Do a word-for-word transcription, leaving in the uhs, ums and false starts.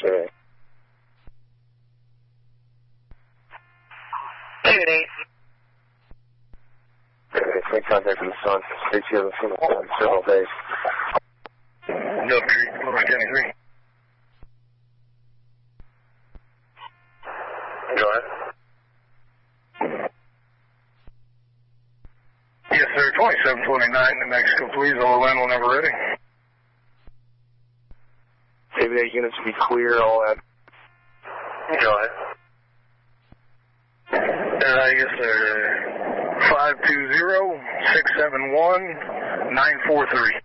Okay. eight eight. Okay, make contact with the sun. Stay tuned for the several days. No, Creek, Lawrence County three. Go ahead. Yes, sir, twenty-seven twenty-nine, New Mexico, please. Orlando, whenever ready. Maybe that units be clear, all that. Go ahead. Uh, yes, sir. five two zero, six seven one, nine four three.